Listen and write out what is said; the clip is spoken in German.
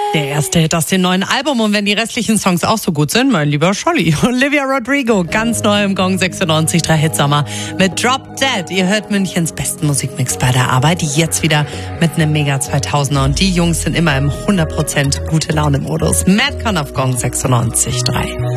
Der erste Hit aus dem neuen Album, und wenn die restlichen Songs auch so gut sind, mein lieber Scholli. Olivia Rodrigo, ganz neu im Gong 96.3 Hitsommer mit Drop Dead. Ihr hört Münchens besten Musikmix bei der Arbeit, jetzt wieder mit einem Mega 2000er, und die Jungs sind immer im 100% gute Laune-Modus. Madcon auf Gong 96.3.